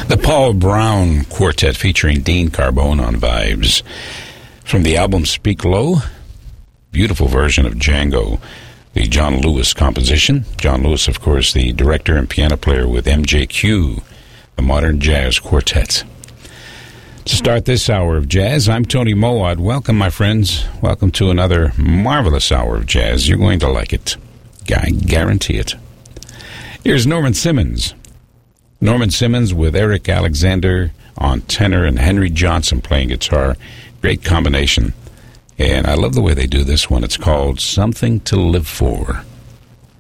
The Paul Brown Quartet featuring Dean Carbone on vibes. From the album Speak Low, beautiful version of Django, the John Lewis composition. John Lewis, of course, the director and piano player with MJQ, the Modern Jazz Quartet. To start this hour of jazz, I'm Tony Moad. Welcome, my friends. Welcome to another marvelous hour of jazz. You're going to like it. I guarantee it. Here's Norman Simmons. Norman Simmons with Eric Alexander on tenor and Henry Johnson playing guitar. Great combination. And I love the way they do this one. It's called Something to Live For.